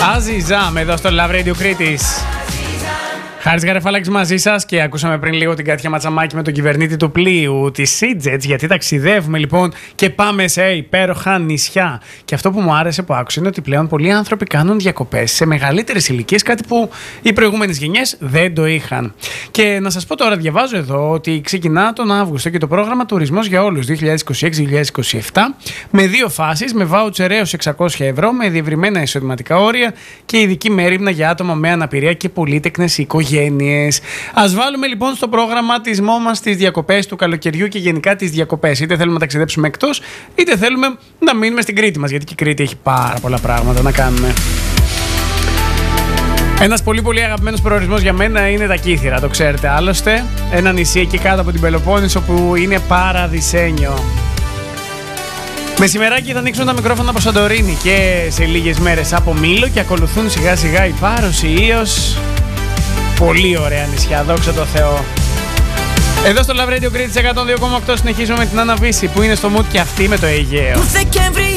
Αζίζαμ εδώ στο Love Radio Κρήτης. Χάρης Γαρεφάλαξης μαζί σας και ακούσαμε πριν λίγο την Κάτια Ματσαμάκη με τον κυβερνήτη του πλοίου της Sea-Jets, γιατί ταξιδεύουμε λοιπόν και πάμε σε υπέροχα νησιά. Και αυτό που μου άρεσε που άκουσα είναι ότι πλέον πολλοί άνθρωποι κάνουν διακοπές σε μεγαλύτερες ηλικίες, κάτι που οι προηγούμενες γενιές δεν το είχαν. Και να σας πω τώρα, διαβάζω εδώ ότι ξεκινά τον Αύγουστο και το πρόγραμμα Τουρισμός για Όλους 2026-2027 με 2 φάσεις, με βάουτσερ έως 600 ευρώ, με διευρυμένα εισοδηματικά όρια και ειδική μέριμνα για άτομα με αναπηρία και πολύτεκνες οικογένειες. Ας βάλουμε λοιπόν στο προγραμματισμό μας τις διακοπές του καλοκαιριού και γενικά τις διακοπές. Είτε θέλουμε να ταξιδέψουμε εκτός, είτε θέλουμε να μείνουμε στην Κρήτη μας, γιατί και η Κρήτη έχει πάρα πολλά πράγματα να κάνουμε. Ένας πολύ πολύ αγαπημένος προορισμός για μένα είναι τα Κύθυρα, το ξέρετε άλλωστε. Ένα νησί εκεί κάτω από την Πελοπόννησο που είναι παραδεισένιο. Μεσημεράκι θα ανοίξουν τα μικρόφωνα από Σαντορίνη και σε λίγες μέρες από Μήλο και ακολουθούν σιγά σιγά η Πάρος, η Ήος. Πολύ ωραία νησιά, δόξα τω Θεώ. Εδώ στο Love Radio Κρήτης 102,8 συνεχίζουμε με την Άννα Βύση που είναι στο mood και αυτή με το Αιγαίο.